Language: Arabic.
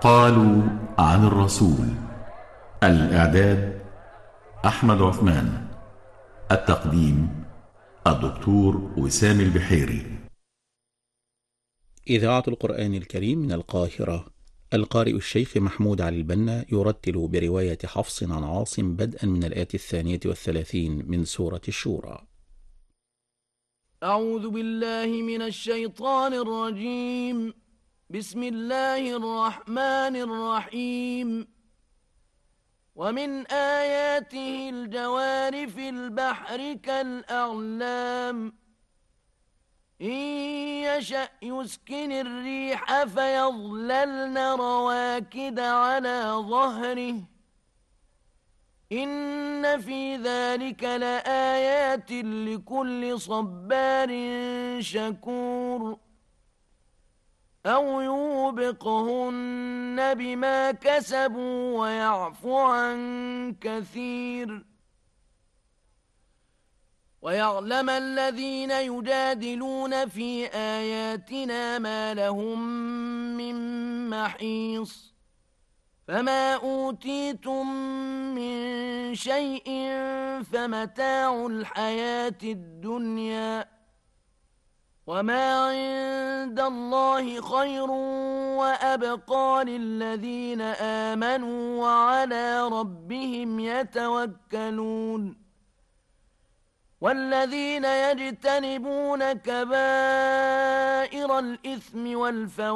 قالوا عن الرسول. الإعداد أحمد عثمان. التقديم الدكتور وسام البحيري. إذاعة القرآن الكريم من القاهرة. القارئ الشيخ محمود علي البنا يرتل برواية حفص عن عاصم بدءا من الآية 32 من سورة الشورى. أعوذ بالله من الشيطان الرجيم. بسم الله الرحمن الرحيم. ومن آياته الجوار في البحر كالأعلام إن يشأ يسكن الريح فيظللن رواكد على ظهره إن في ذلك لآيات لكل صبار شكور أو يوبقهن بما كسبوا ويعفو عن كثير ويعلم الذين يجادلون في آياتنا ما لهم من محيص فما أوتيتم من شيء فمتاع الحياة الدنيا وما عند الله خير وأبقى للذين آمنوا وعلى ربهم يتوكلون والذين يجتنبون كبائر الإثم والفواحش